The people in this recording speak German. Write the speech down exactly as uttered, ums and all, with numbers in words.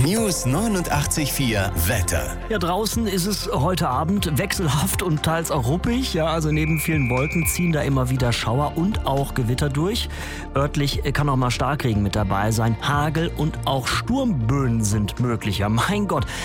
News neunundachtzig Komma vier Wetter. Ja, draußen ist es heute Abend wechselhaft und teils auch ruppig. Ja, also neben vielen Wolken ziehen da immer wieder Schauer und auch Gewitter durch. Örtlich kann auch mal Starkregen mit dabei sein. Hagel und auch Sturmböen sind möglich. Ja, mein Gott.